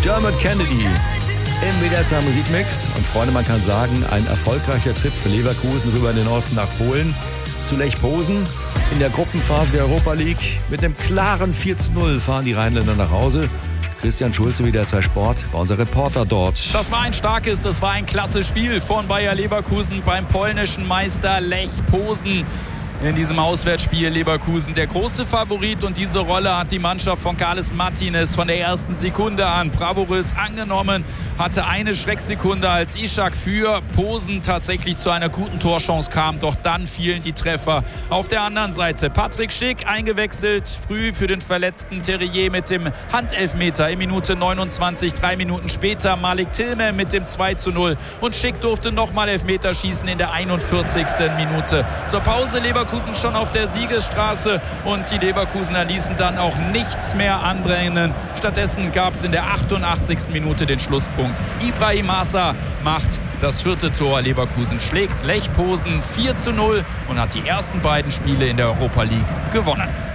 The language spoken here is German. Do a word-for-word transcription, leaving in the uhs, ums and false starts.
Dermot Kennedy im W D R zwei Musikmix. Und Freunde, man kann sagen, ein erfolgreicher Trip für Leverkusen rüber in den Osten nach Polen zu Lech Posen. In der Gruppenphase der Europa League mit einem klaren vier zu null fahren die Rheinländer nach Hause. Christian Schulze, W D R zwei Sport, war unser Reporter dort. Das war ein starkes, das war ein klasse Spiel von Bayer Leverkusen beim polnischen Meister Lech Posen. In diesem Auswärtsspiel Leverkusen der große Favorit, und diese Rolle hat die Mannschaft von Carles Martinez von der ersten Sekunde an bravourös angenommen, hatte eine Schrecksekunde, als Ishak für Posen tatsächlich zu einer guten Torchance kam, doch dann fielen die Treffer. Auf der anderen Seite Patrick Schick eingewechselt, früh für den verletzten Terrier mit dem Handelfmeter in Minute neunundzwanzig, drei Minuten später Malik Tillman mit dem zwei zu null, und Schick durfte nochmal Elfmeter schießen in der einundvierzigsten Minute. Zur Pause Leverkusen schon auf der Siegesstraße, und die Leverkusener ließen dann auch nichts mehr anbrennen. Stattdessen gab es in der achtundachtzigsten Minute den Schlusspunkt. Ibrahim Asa macht das vierte Tor. Leverkusen schlägt Lech Posen vier zu null und hat die ersten beiden Spiele in der Europa League gewonnen.